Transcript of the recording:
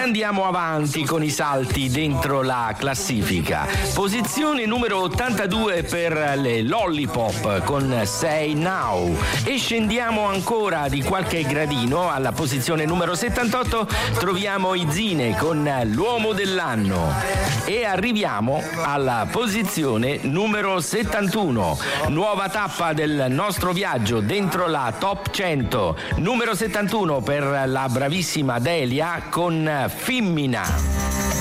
andiamo avanti con i salti dentro la classifica. Posizione numero 82 per le Lollipop con Say Now, e scendiamo ancora di qualche gradino. Alla posizione numero 78 troviamo i Zine con L'uomo dell'anno, e arriviamo alla posizione numero 71, nuova tappa del nostro viaggio dentro la top 100, numero 71 per la bravissima Delia con Fimmina.